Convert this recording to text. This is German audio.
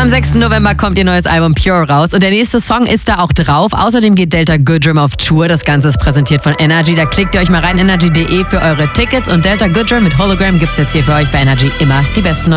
Am 6. November kommt ihr neues Album Pure raus und der nächste Song ist da auch drauf. Außerdem geht Delta Goodrem auf Tour. Das Ganze ist präsentiert von Energy. Da klickt ihr euch mal rein, energy.de für eure Tickets. Und Delta Goodrem mit Hologram gibt's jetzt hier für euch bei Energy immer die besten